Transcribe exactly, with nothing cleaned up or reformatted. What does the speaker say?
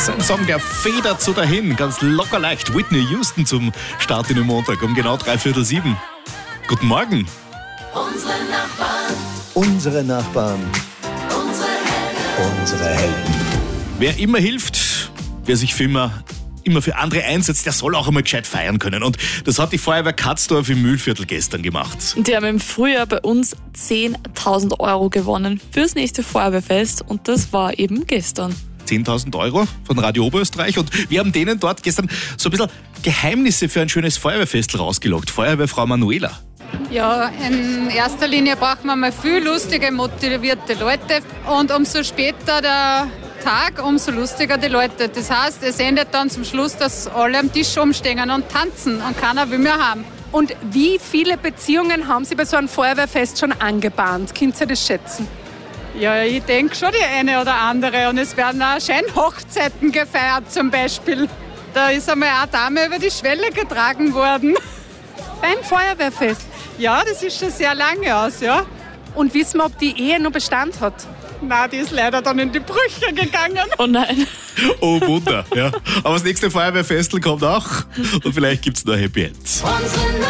Ein Song, der federt so dahin, ganz locker leicht. Whitney Houston zum Start in den Montag um genau dreiviertel sieben. Guten Morgen. Unsere Nachbarn. Unsere Nachbarn. Unsere Helden. Unsere Helden. Wer immer hilft, wer sich für immer, immer für andere einsetzt, der soll auch einmal gescheit feiern können. Und das hat die Feuerwehr Katzdorf im Mühlviertel gestern gemacht. Die haben im Frühjahr bei uns zehntausend Euro gewonnen fürs nächste Feuerwehrfest und das war eben gestern. zehntausend Euro von Radio Oberösterreich und wir haben denen dort gestern so ein bisschen Geheimnisse für ein schönes Feuerwehrfest rausgelockt. Feuerwehrfrau Manuela. Ja, in erster Linie braucht man mal viel lustige, motivierte Leute und umso später der Tag, umso lustiger die Leute. Das heißt, es endet dann zum Schluss, dass alle am Tisch umstehen und tanzen und keiner will mehr haben. Und wie viele Beziehungen haben Sie bei so einem Feuerwehrfest schon angebahnt? Könnt ihr das schätzen? Ja, ich denke schon die eine oder andere und es werden auch Scheinhochzeiten gefeiert zum Beispiel. Da ist einmal eine Dame über die Schwelle getragen worden. Beim Feuerwehrfest? Ja, das ist schon sehr lange aus, ja. Und wissen wir, ob die Ehe noch Bestand hat? Nein, die ist leider dann in die Brüche gegangen. Oh nein. Oh Wunder, ja. Aber das nächste Feuerwehrfestl kommt auch und vielleicht gibt's noch Happy Ends. Unsere